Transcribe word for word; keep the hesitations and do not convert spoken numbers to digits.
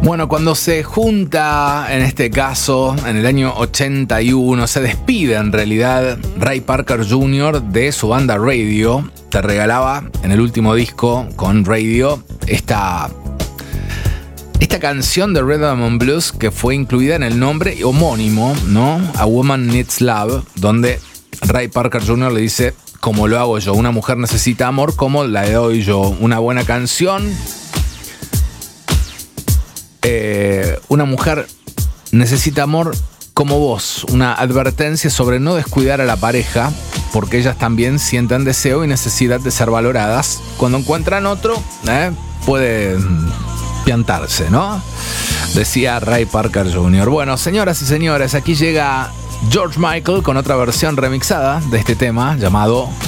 Bueno, cuando se junta, en este caso, en el año ochenta y uno, se despide en realidad Ray Parker junior de su banda Radio. Te regalaba en el último disco con Radio esta, esta canción de Rhythm and Blues que fue incluida en el nombre homónimo, ¿no? A Woman Needs Love, donde Ray Parker junior le dice: como lo hago yo, una mujer necesita amor, como la doy yo. Una buena canción. Eh, una mujer necesita amor como vos. Una advertencia sobre no descuidar a la pareja, porque ellas también sienten deseo y necesidad de ser valoradas. Cuando encuentran otro, eh, puede piantarse, ¿no? Decía Ray Parker junior Bueno, señoras y señores, aquí llega George Michael con otra versión remixada de este tema llamado